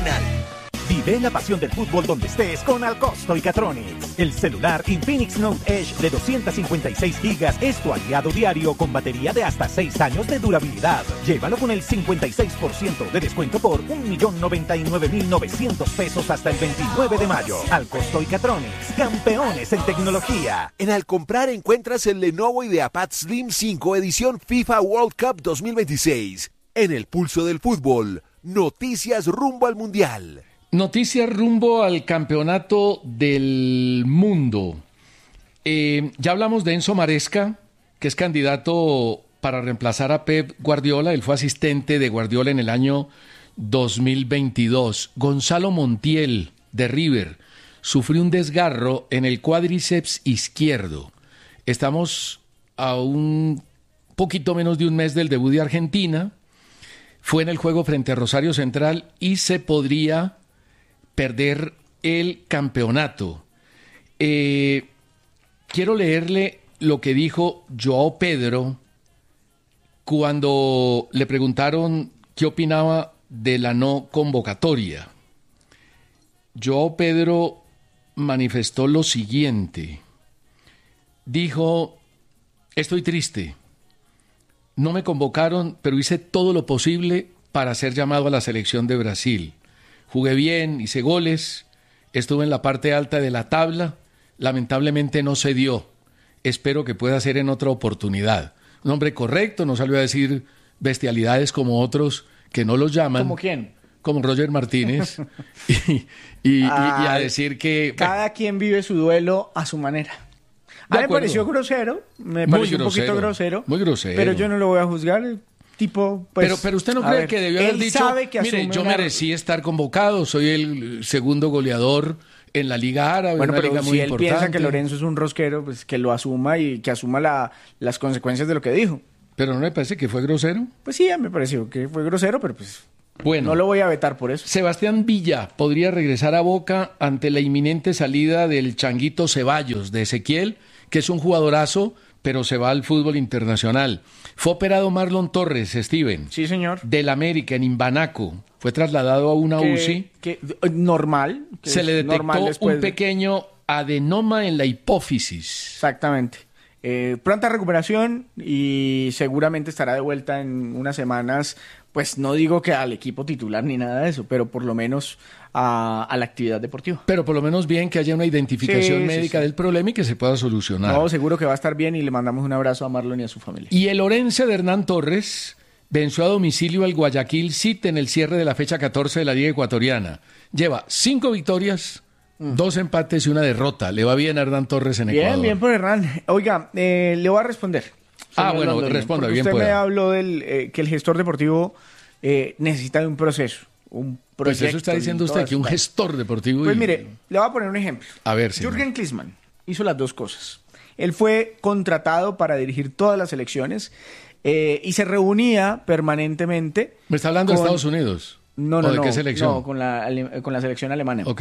nacional. Vive la pasión del fútbol donde estés con Alcosto y Catronics. El celular Infinix Note Edge de 256 GB es tu aliado diario con batería de hasta 6 años de durabilidad. Llévalo con el 56% de descuento por $1,099,900 hasta el 29 de mayo. Alcosto y Catronics, campeones en tecnología. En Alcomprar encuentras el Lenovo IdeaPad Slim 5 edición FIFA World Cup 2026. En el pulso del fútbol, noticias rumbo al Mundial. Noticias rumbo al campeonato del mundo. Ya hablamos de Enzo Maresca, que es candidato para reemplazar a Pep Guardiola. Él fue asistente de Guardiola en el año 2022. Gonzalo Montiel, de River, sufrió un desgarro en el cuádriceps izquierdo. Estamos a un poquito menos de un mes del debut de Argentina. Fue en el juego frente a Rosario Central y se podría perder el campeonato. Quiero leerle lo que dijo Joao Pedro cuando le preguntaron qué opinaba de la no convocatoria. Joao Pedro manifestó lo siguiente. Dijo: estoy triste. No me convocaron, pero hice todo lo posible para ser llamado a la selección de Brasil. Jugué bien, hice goles, estuve en la parte alta de la tabla, lamentablemente no se dio. Espero que pueda ser en otra oportunidad. Un hombre correcto, no salió a decir bestialidades como otros que no los llaman. ¿Como quién? Como Roger Martínez. y a decir que... Cada quien vive su duelo a su manera. A mí me pareció grosero, un poquito grosero. Muy grosero. Pero yo no lo voy a juzgar. Tipo, pues, pero usted no cree que debió haber dicho, mire, yo merecí estar convocado, soy el segundo goleador en la Liga Árabe, bueno, una pero liga si muy él importante. piensa que Lorenzo es un rosquero, pues que lo asuma y que asuma las consecuencias de lo que dijo. ¿Pero no le parece que fue grosero? Pues sí, me pareció que fue grosero, pero pues bueno, no lo voy a vetar por eso. Sebastián Villa podría regresar a Boca ante la inminente salida del Changuito Ceballos de Ezequiel, que es un jugadorazo, pero se va al fútbol internacional. Fue operado Marlon Torres, Steven. Sí, señor. Del América, en Imbanaco. Fue trasladado a una UCI. Normal. Se le detectó un pequeño adenoma en la hipófisis. Exactamente. Pronta recuperación y seguramente estará de vuelta en unas semanas. Pues no digo que al equipo titular ni nada de eso, pero por lo menos a la actividad deportiva. Pero por lo menos bien que haya una identificación médica del problema y que se pueda solucionar. No, seguro que va a estar bien y le mandamos un abrazo a Marlon y a su familia. Y el Orense de Hernán Torres venció a domicilio al Guayaquil City en el cierre de la fecha 14 de la Liga Ecuatoriana. Lleva 5 victorias, 2 empates y una derrota. Le va bien a Hernán Torres en Ecuador. Bien por Hernán. Oiga, le voy a responder. Bueno, responda bien. Usted me habló que el gestor deportivo necesita de un proceso. Un proyecto. Pues eso está diciendo usted, que un gestor deportivo... Pues mire, le voy a poner un ejemplo. A ver, señor. Jürgen Klinsmann hizo las dos cosas. Él fue contratado para dirigir todas las selecciones y se reunía permanentemente... ¿Me está hablando de Estados Unidos? No. ¿De qué selección? No, con la selección alemana. Ok.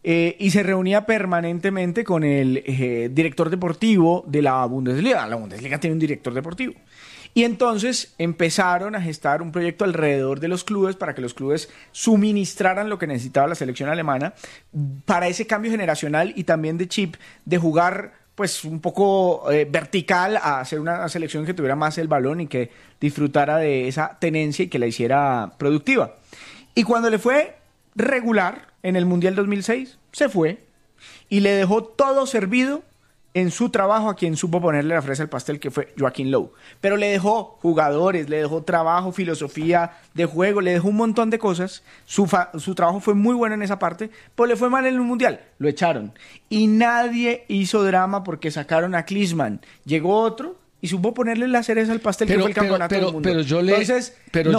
Y se reunía permanentemente con el director deportivo de la Bundesliga. La Bundesliga tiene un director deportivo. Y entonces empezaron a gestar un proyecto alrededor de los clubes para que los clubes suministraran lo que necesitaba la selección alemana para ese cambio generacional y también de chip de jugar pues un poco vertical a hacer una selección que tuviera más el balón y que disfrutara de esa tenencia y que la hiciera productiva. Y cuando le fue regular en el Mundial 2006, se fue y le dejó todo servido en su trabajo a quien supo ponerle la fresa al pastel, que fue Joaquín Low. Pero le dejó jugadores, le dejó trabajo, filosofía de juego, le dejó un montón de cosas. Su trabajo fue muy bueno en esa parte, pero le fue mal en el Mundial. Lo echaron. Y nadie hizo drama porque sacaron a Klinsmann. Llegó otro y supo ponerle la cereza al pastel, que fue el campeonato del mundo. Entonces,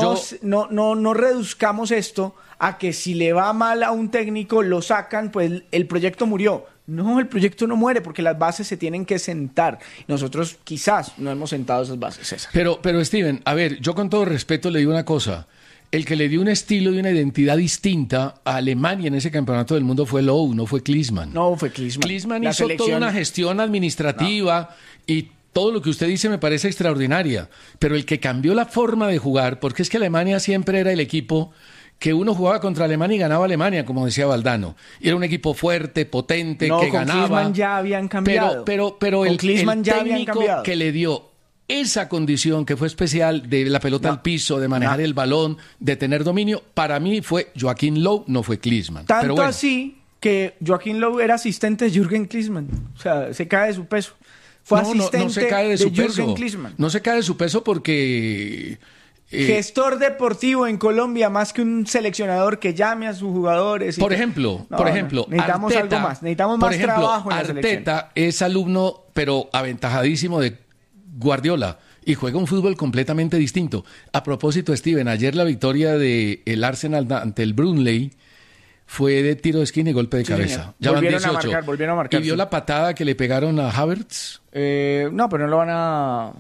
no reduzcamos esto a que si le va mal a un técnico, lo sacan, pues el proyecto murió. No, el proyecto no muere porque las bases se tienen que sentar. Nosotros quizás no hemos sentado esas bases, César. Pero Steven, a ver, yo con todo respeto le digo una cosa. El que le dio un estilo y una identidad distinta a Alemania en ese campeonato del mundo fue Lowe, no fue Klinsmann. No, fue Klinsmann. Klinsmann hizo toda una gestión administrativa y todo lo que usted dice me parece extraordinaria. Pero el que cambió la forma de jugar, porque es que Alemania siempre era el equipo que uno jugaba contra Alemania y ganaba Alemania, como decía Valdano. Y era un equipo fuerte, potente, No, que con ganaba. Klinsmann ya habían cambiado. Pero Con el Klinsmann ya habían técnico cambiado. que le dio esa condición que fue especial de la pelota al piso, de manejar el balón, de tener dominio, para mí fue Joaquín Löw, no fue Klinsmann. Tanto Pero bueno, así que Joaquín Löw era asistente de Jürgen Klinsmann. O sea, se cae de su peso. Fue asistente no se cae de su Jürgen peso. Klinsmann. No se cae de su peso porque... Gestor deportivo en Colombia, más que un seleccionador que llame a sus jugadores. Por ejemplo, necesitamos Arteta, algo más. Necesitamos más trabajo en la selección. Arteta es alumno, pero aventajadísimo de Guardiola y juega un fútbol completamente distinto. A propósito, Steven, ayer la victoria del Arsenal ante el Burnley fue de tiro de esquina y golpe de cabeza. Señor. Ya van Volvieron 18. volvieron a marcar. ¿Y vio la patada que le pegaron a Havertz? No, pero no lo van a...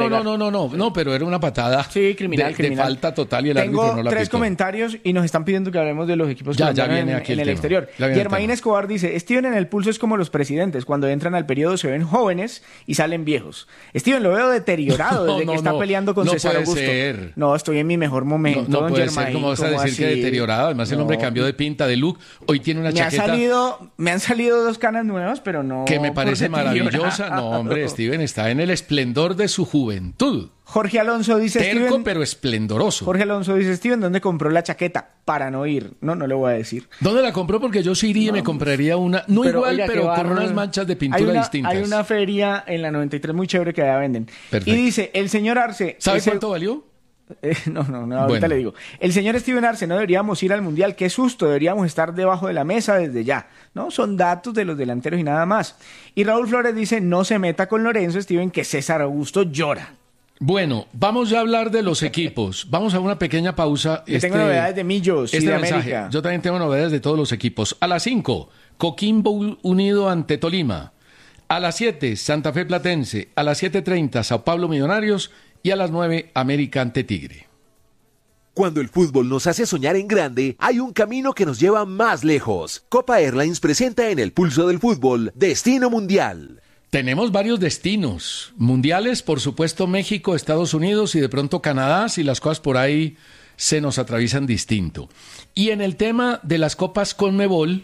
No, pero era una patada criminal. de falta total y el Tengo árbitro no la tres pitó. comentarios y nos están pidiendo que hablemos de los equipos Ya colombianos viene aquí en el el tema. exterior. Ya viene el Germain tema. Escobar dice, Steven, en el pulso es como los presidentes, cuando entran al periodo se ven jóvenes y salen viejos. Steven, lo veo deteriorado desde que está peleando con César puede Augusto. ser. No, estoy en mi mejor momento, No don puede Germain. ser, ¿cómo vas a ¿cómo decir que así? deteriorado? Además, el hombre No. cambió de pinta, de look. Hoy tiene una Me chaqueta han salido 2 canas nuevas, pero no... que me por parece deteriorado. maravillosa. No, hombre, Steven está en el esplendor de su juventud. Jorge Alonso dice, Terco, Steven... pero esplendoroso. Jorge Alonso dice, Steven, ¿dónde compró la chaqueta? Para no ir. No le voy a decir. ¿Dónde la compró? Porque yo sí iría y me compraría una, no igual, oiga, pero qué con bárbaro. unas manchas de pintura distintas. Hay una feria en la 93 muy chévere que allá venden. Perfecto. Y dice, el señor Arce... ¿Sabe ese- cuánto valió? No, ahorita Bueno. le digo. El señor Steven Arce, no deberíamos ir al Mundial. Qué susto, deberíamos estar debajo de la mesa desde ya. No, son datos de los delanteros y nada más. Y Raúl Flores dice, no se meta con Lorenzo, Steven, que César Augusto llora. Bueno, vamos ya a hablar de los equipos. Vamos a una pequeña pausa. Yo tengo novedades de Millos y de mensaje. América. Yo también tengo novedades de todos los equipos. A las 5, Coquimbo Unido ante Tolima. A las 7, Santa Fe Platense. A las 7:30, Sao Paulo Millonarios. Y a las 9, América ante Tigre. Cuando el fútbol nos hace soñar en grande, hay un camino que nos lleva más lejos. Copa Airlines presenta en el pulso del fútbol Destino Mundial. Tenemos varios destinos mundiales, por supuesto México, Estados Unidos y de pronto Canadá, si las cosas por ahí se nos atraviesan distinto. Y en el tema de las copas Conmebol,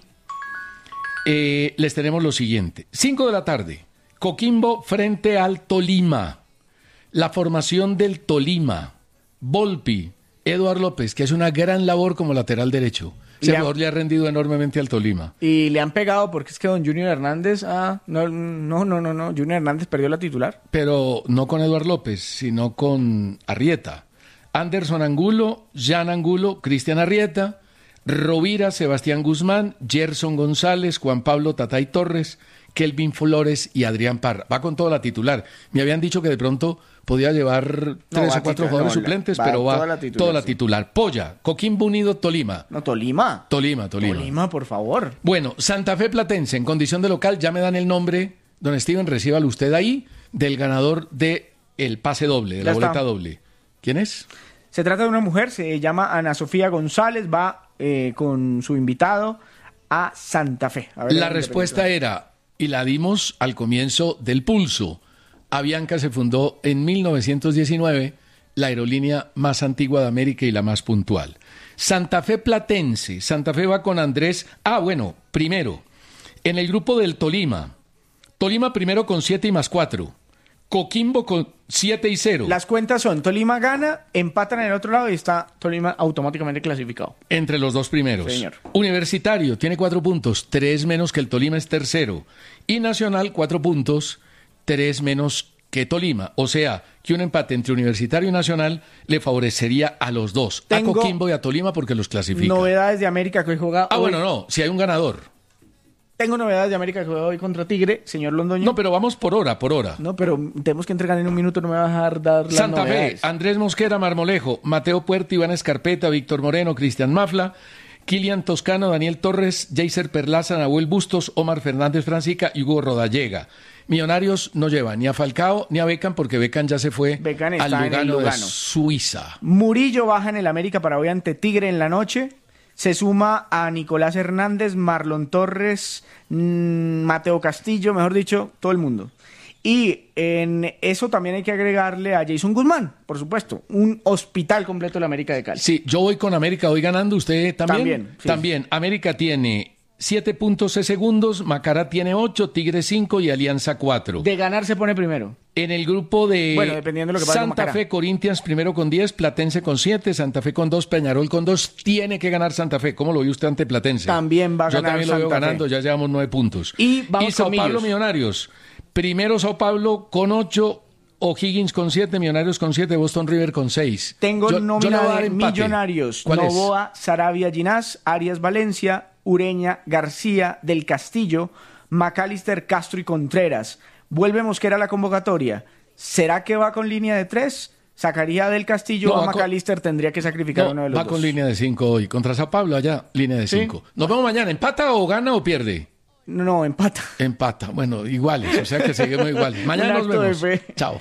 les tenemos lo siguiente. 5 de la tarde, Coquimbo frente al Tolima. La formación del Tolima, Volpi, Eduard López, que hace una gran labor como lateral derecho. Ese jugador le ha rendido enormemente al Tolima. Y le han pegado porque es que don Junior Hernández... No. Junior Hernández perdió la titular. Pero no con Eduard López, sino con Arrieta. Anderson Angulo, Jan Angulo, Cristian Arrieta, Rovira, Sebastián Guzmán, Gerson González, Juan Pablo Tatay Torres, Kelvin Flores y Adrián Parra. Va con toda la titular. Me habían dicho que de pronto podía llevar 3 o 4 jugadores suplentes, pero va toda la titular. Polla, Coquimbo Unido, Tolima. No, Tolima. Tolima, por favor. Bueno, Santa Fe Platense, en condición de local, ya me dan el nombre, don Steven, recíbalo usted ahí, del ganador de el pase doble, de la boleta doble. ¿Quién es? Se trata de una mujer, se llama Ana Sofía González, va con su invitado a Santa Fe. A ver, la respuesta era, y la dimos al comienzo del pulso, Avianca se fundó en 1919, la aerolínea más antigua de América y la más puntual. Santa Fe Platense, Santa Fe va con Andrés. Primero, en el grupo del Tolima primero con 7 y más 4. Coquimbo con 7 y 0. Las cuentas son, Tolima gana, empatan en el otro lado y está Tolima automáticamente clasificado. Entre los 2 primeros. Señor. Universitario tiene 4 puntos, 3 menos que el Tolima es tercero. Y Nacional 4 puntos, 3 menos que Tolima. O sea, que un empate entre Universitario y Nacional le favorecería a los dos, a Coquimbo y a Tolima porque los clasifica. Novedades de América que hoy juega hoy. Si hay un ganador. Tengo novedades de América que juega hoy contra Tigre, señor Londoño. No, pero vamos por hora. No, pero tenemos que entregar en un minuto, no me vas a dejar dar las Santa novedades. Fe, Andrés Mosquera, Marmolejo, Mateo Puerta, Iván Escarpeta, Víctor Moreno, Cristian Mafla, Kilian Toscano, Daniel Torres, Jaycer Perlaza, Nahuel Bustos, Omar Fernández Francica y Hugo Rodallega. Millonarios no lleva ni a Falcao ni a Beckham porque Beckham ya se fue al Lugano de Suiza. Murillo baja en el América para hoy ante Tigre en la noche. Se suma a Nicolás Hernández, Marlon Torres, Mateo Castillo, mejor dicho, todo el mundo. Y en eso también hay que agregarle a Jason Guzmán, por supuesto, un hospital completo de la América de Cali. Sí, yo voy con América, voy ganando, ¿usted también? También, sí. También, América tiene 7.6 segundos, Macará tiene 8, Tigre 5 y Alianza 4. De ganar se pone primero. En el grupo de dependiendo de lo que pase con Santa Macará. Fe, Corinthians primero con 10, Platense con 7, Santa Fe con 2, Peñarol con 2. Tiene que ganar Santa Fe. ¿Cómo lo vio usted ante Platense? También va a Yo ganar también lo veo Santa Fe. ganando, ya llevamos 9 puntos. Y vamos Sao con Paulo Millos. Millonarios. Primero Sao Paulo con 8, O'Higgins con 7, Millonarios con 7, Boston River con 6. Tengo Yo le voy a nómina dar de empate. Millonarios: ¿Cuál es? Novoa, Sarabia, Ginás, Arias, Valencia, Ureña, García, Del Castillo, McAllister, Castro y Contreras. Vuelve Mosquera a la convocatoria. ¿Será que va con línea de 3? ¿Sacaría a Del Castillo No, o va a con- McAllister? Tendría que sacrificar No, uno de los va dos. con línea de 5 hoy. Contra Sao Paulo allá, línea de 5. Nos vemos mañana. ¿Empata o gana o pierde? No, empata. Empata. Bueno, iguales. O sea que seguimos iguales. Mañana Un nos acto de vemos. fe. Chao.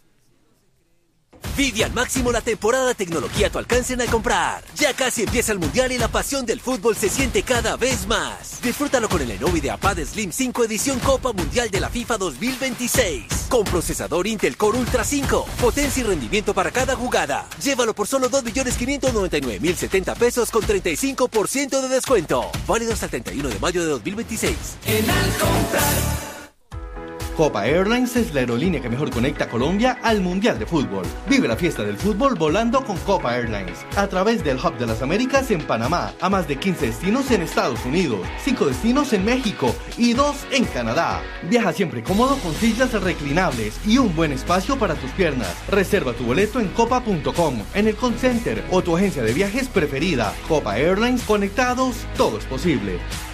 Vive al máximo la temporada de tecnología a tu alcance al comprar. Ya casi empieza el Mundial y la pasión del fútbol se siente cada vez más. Disfrútalo con el Lenovo IdeaPad Slim 5 edición Copa Mundial de la FIFA 2026. Con procesador Intel Core Ultra 5, potencia y rendimiento para cada jugada. Llévalo por solo 2.599.070 pesos con 35% de descuento. Válido hasta el 31 de mayo de 2026. Copa Airlines es la aerolínea que mejor conecta a Colombia al Mundial de Fútbol. Vive la fiesta del fútbol volando con Copa Airlines. A través del Hub de las Américas en Panamá, a más de 15 destinos en Estados Unidos, 5 destinos en México y 2 en Canadá. Viaja siempre cómodo con sillas reclinables y un buen espacio para tus piernas. Reserva tu boleto en copa.com, en el call center o tu agencia de viajes preferida. Copa Airlines, conectados, todo es posible.